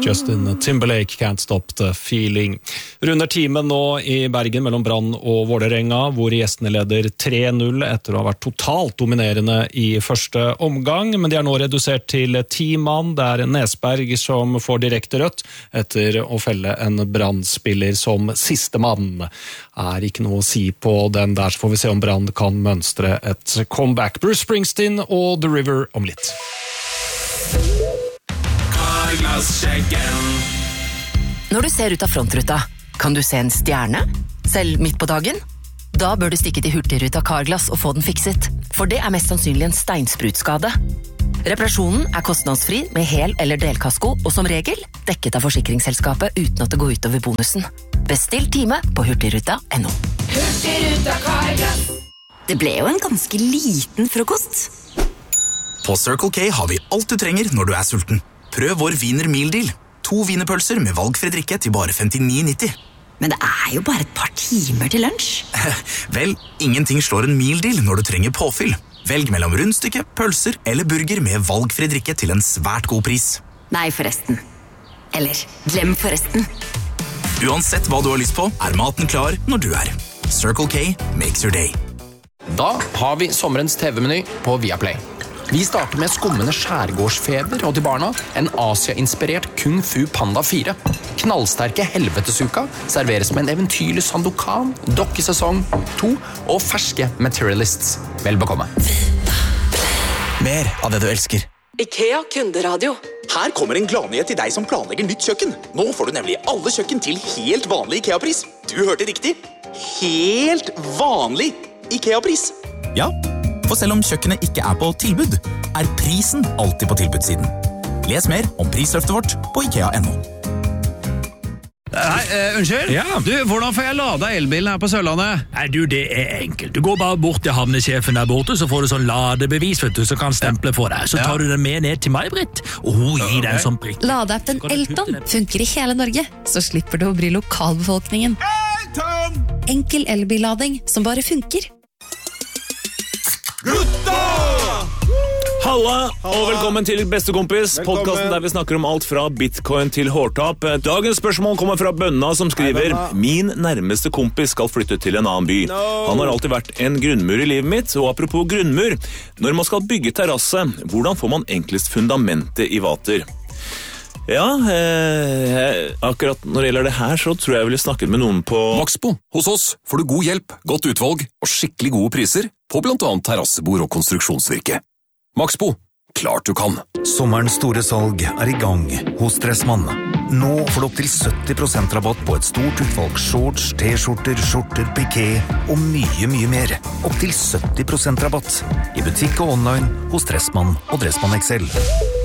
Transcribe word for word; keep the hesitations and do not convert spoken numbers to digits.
Justin Timberlake, Can't Stop the Feeling. Runder timen nå i Bergen mellom Brann og Vålerenga, hvor gjestene leder tre null etter å ha vært totalt dominerende i første omgang, men de er nå redusert til ti mann. Det er Nesberg som får direkte rødt etter å felle en Brann-spiller som siste mann. Er ikke noe å si på den der, så får vi se om Brann kan mønstre et comeback. Bruce Springsteen og The River om litt. Når du ser ut av frontruta, kan du se en stjerne? Selv midt på dagen? Da bør du stikke til Hurtigruta Carglass og få den fikset, for det er mest sannsynlig en steinsprutskade. Reparasjonen er kostnadsfri med hel- eller delkasko, og som regel dekket av forsikringsselskapet uten at det går ut over bonusen. Bestill time på hurtigruta punktum no. Hurtigruta Carglass. Det ble jo en ganske liten frokost. På Circle K har vi alt du trenger når du er sulten. Prøv vår Wiener Meal Deal. To wienerpølser med valgfri drikke til bare femtini nitti. Men det er jo bare et par timer til lunsj. Vel, ingenting slår en meal deal når du trenger påfyll. Velg mellom rundstykke, pølser eller burger med valgfri drikke til en svært god pris. Nei, forresten. Eller, glem forresten. Uansett hva du har lyst på, er maten klar når du er. Circle K makes your day. Da har vi sommerens T V-meny på Viaplay. Vi starter med skummende skjærgårdsfeber og til barna en Asia-inspirert Kung Fu Panda fire. Knallsterke helvetesuka serveres med en eventyrlig Sandokan, dokkesesong to og ferske Materialists. Vel bekomme. Mer av det du elsker. IKEA kunderadio. Her kommer en gladnyhet til deg som planlegger nytt kjøkken. Nå får du nemlig alle kjøkken til helt vanlig IKEA-pris. Du hørte riktig. Helt vanlig IKEA-pris. Ja, for selv om kjøkkenet ikke er på tilbud, er prisen alltid på tilbudssiden. Les mer om prisløftet vårt på ikea punktum no. Hei, uh, unnskyld? Ja. Du, hvordan får jeg lada elbilen her på Sørlandet? Nei, du, det er enkelt. Du går bare bort til havnesjefen der borte, så får du sånn ladebevis, vet du, så kan stemple for deg. Så tar du den med ned til meg, Britt, og hun gir deg en sånn prikk. Ladeappen Elton funker i hele Norge, så slipper du å bry lokalbefolkningen. Elton! Enkel elbillading som bare funker. Gutta! Halla, og velkommen til Bestekompis, podcasten der vi snakker om alt fra bitcoin til hårtap. Dagens spørsmål kommer fra Bønna som skriver: Min nærmeste kompis skal flytte til en annen by. Han har alltid vært en grunnmur i livet mitt, og apropos grunnmur, når man skal bygge terrasse, hvordan får man enklest fundamentet i vater? Ja, eh, akkurat når det gjelder det her, så tror jeg jeg ville snakket med noen på Maxbo. Hos oss får du god hjelp, godt utvalg og skikkelig gode priser på blant annet terrassebord og konstruksjonsvirke. Maxbo, klart du kan. Sommerens store salg er i gang hos Dressmann. Nå får du opp til sytti prosent rabatt på et stort utvalg shorts, t-skjorter, skjorter, piké og mye, mye mer. Opp til sytti prosent rabatt i butikk og online hos Dressmann og Dressmann X L.